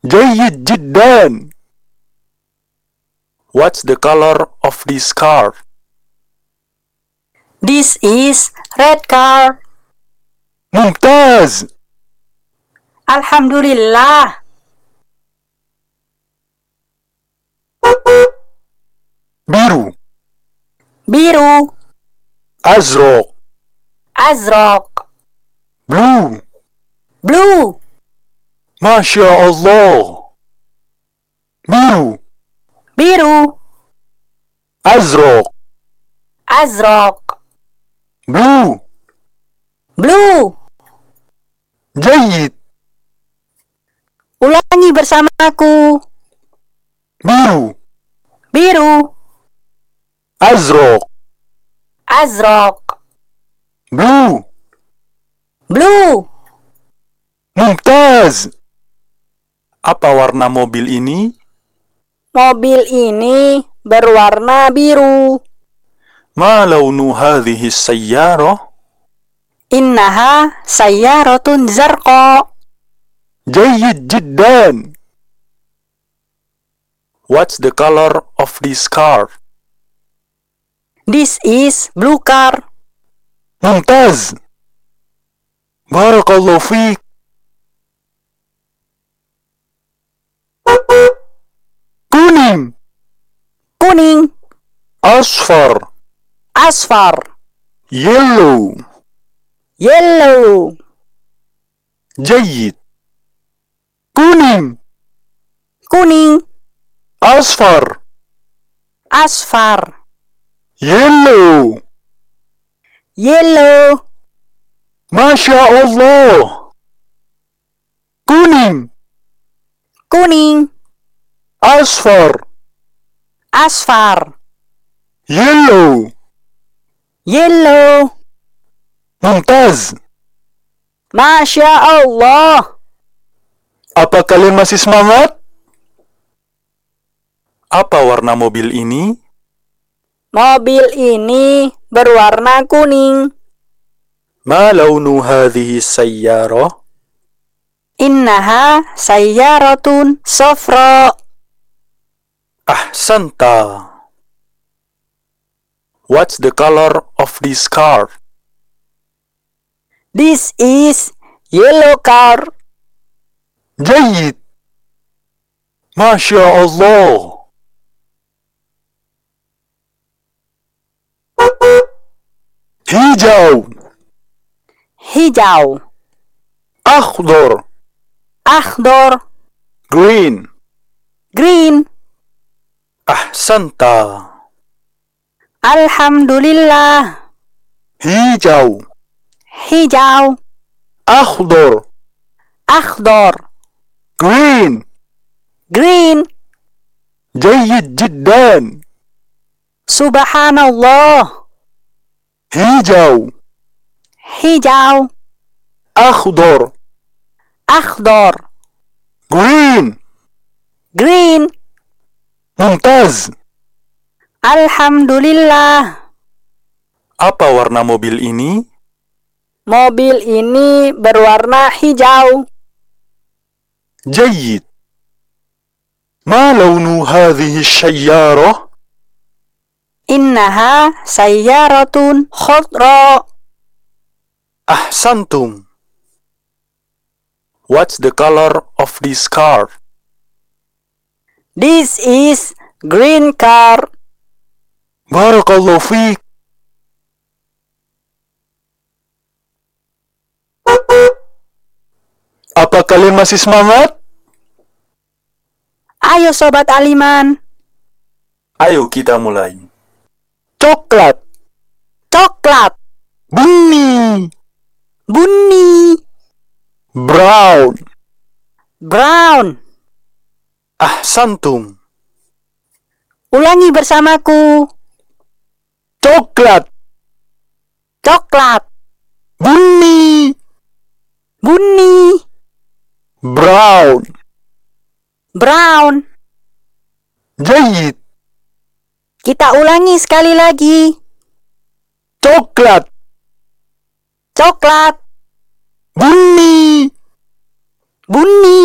جيد جدا. What's the color of this car? This is red car. ممتاز. Alhamdulillah. biru, Biru. أزرق, Azraq. blue. Blue. ما شاء الله. biru, Biru. أزرق, Azraq. blue. Blue. جيد. Ulangi bersamaku. biru, Biru. أزرق, Azraq. blue. Blue. ممتاز. Apa warna mobil ini? Mobil ini berwarna biru. ما لون هذه السيارة؟ Innaha sayyaratun zarqa. جيد جدا. What's the color of this car? This is blue car. ممتاز. بارك الله فيك. kuning, Kuning. أصفر, Asfar. yellow. Yellow. جيد. kuning, Kuning. أصفر, Asfar. yellow. Yellow. ما شاء الله. kuning, Kuning. أصفر, Asfar. yellow. Yellow. ممتاز. Masya Allah. Apa kalian masih semangat? Apa warna mobil ini? Mobil ini berwarna kuning. ما لون هذه السيارة؟ Innaha sayyaratun safra. أحسنت. What's the color of this car? This is yellow car. جيد. ما شاء الله. hijau, Hijau. أخضر, Akhdar. green. Green. أحسنت. Alhamdulillah. hijau, Hijau. أخضر, Akhdar. green. Green. جيد جدا. Subhanallah. hijau, Hijau. أخضر, Akhdar. green. Green. ممتاز. Alhamdulillah. Apa warna mobil ini? Mobil ini berwarna hijau. جيد. ما لون هذه السيارة؟ Innaha sayyaratun khadra. أحسنتم. What's the color of this car? This is green car. بارك الله فيك. Apa kalian masih semangat? Ayo Sobat Aliman. Ayo kita mulai. Coklat, Coklat. bunyi, Bunyi. brown. Brown. أحسنتم. Ulangi bersamaku. coklat, Coklat. bunyi, Bunyi. brown. Brown. جيد. Kita ulangi sekali lagi. coklat, Coklat. bunyi. Bunyi.